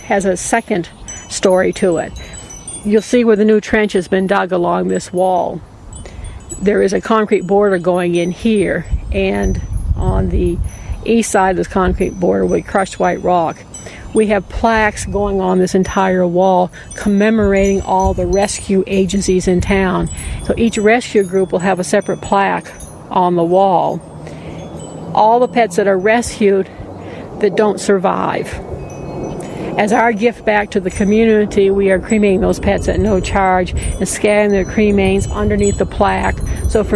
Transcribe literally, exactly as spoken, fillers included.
has a second story to it. You'll see where the new trench has been dug along this wall. There is a concrete border going in here, and on the east side of this concrete border with crushed white rock, we have plaques going on this entire wall commemorating all the rescue agencies in town. So each rescue group will have a separate plaque on the wall. All the pets that are rescued that don't survive. As our gift back to the community, we are cremating those pets at no charge and scattering their cremains underneath the plaque. So for